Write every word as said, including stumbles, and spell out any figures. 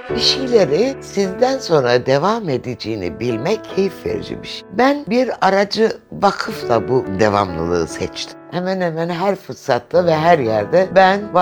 Bir şeyleri sizden sonra devam edeceğini bilmek keyif verici bir şey. Ben bir aracı vakıfla bu devamlılığı seçtim. Hemen hemen her fırsatta ve her yerde ben